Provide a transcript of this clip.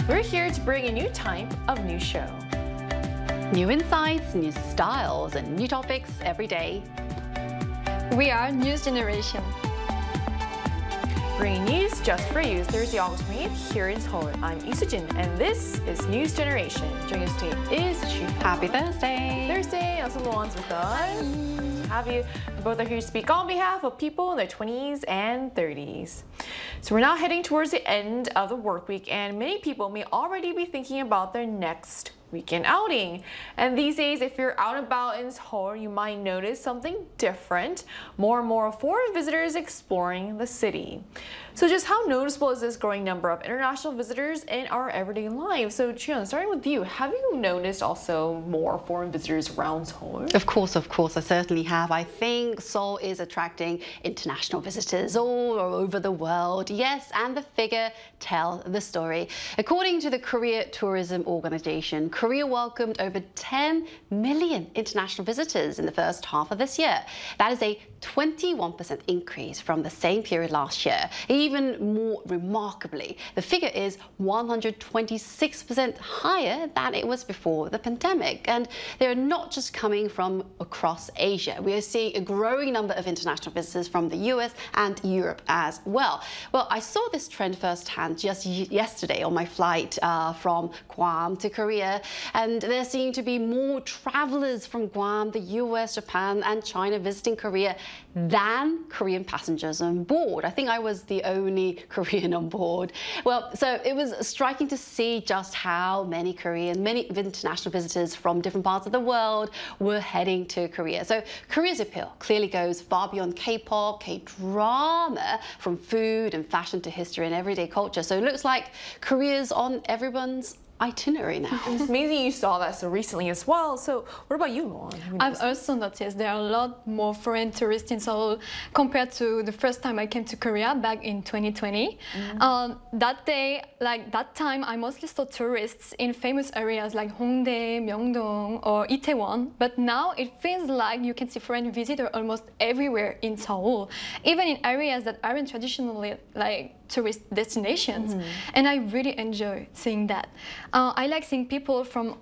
We're here to bring a new type of new show. New insights, new styles, and new topics every day. We are News Generation. Bringing news just for you Thursday, August 20th here in Seoul. I'm Lee Soo-jin, and this is News Generation. Joining us today is Chief. Happy Thursday. Thursday, also Luan's with us. To have you. Both are here to speak on behalf of people in their 20s and 30s. So we're now heading towards the end of the work week, and many people may already be thinking about their next weekend outing. And these days, if you're out and about in Seoul, you might notice something different. More and more foreign visitors exploring the city. So just how noticeable is this growing number of international visitors in our everyday lives? So Cheon, starting with you, have you noticed also more foreign visitors around Seoul? Of course, I certainly have. I think Seoul is attracting international visitors all over the world. Yes, and the figure tell the story. According to the Korea Tourism Organization, Korea welcomed over 10 million international visitors in the first half of this year. That is a 21% increase from the same period last year. Even more remarkably, the figure is 126% higher than it was before the pandemic. And they're not just coming from across Asia. We are seeing a growing number of international visitors from the US and Europe as well. Well, I saw this trend firsthand just yesterday on my flight from Guam to Korea. And there seem to be more travelers from Guam, the US, Japan, and China visiting Korea than Korean passengers on board. I think I was the only Korean on board. Well, so it was striking to see just how many international visitors from different parts of the world were heading to Korea. So Korea's appeal clearly goes far beyond K-pop, K-drama, from food and fashion to history and everyday culture. So it looks like Korea's on everyone's itinerary now. It's amazing you saw that so recently as well. So what about you, Luan? I've also noticed there are a lot more foreign tourists in Seoul compared to the first time I came to Korea back in 2020. That time, I mostly saw tourists in famous areas like Hongdae, Myeongdong, or Itaewon. But now it feels like you can see foreign visitors almost everywhere in Seoul, even in areas that aren't traditionally like tourist destinations. And I really enjoy seeing that. I like seeing people from